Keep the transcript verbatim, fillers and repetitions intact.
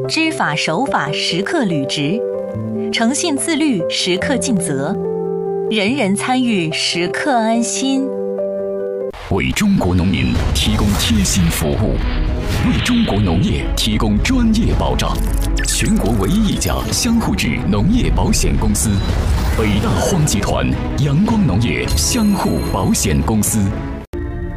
知法守法时刻履职，诚信自律时刻尽责，人人参与时刻安心。 为中国农民提供贴心服务，为中国农业提供专业保障。全国唯一一家相互制农业保险公司——北大荒集团阳光农业相互保险公司。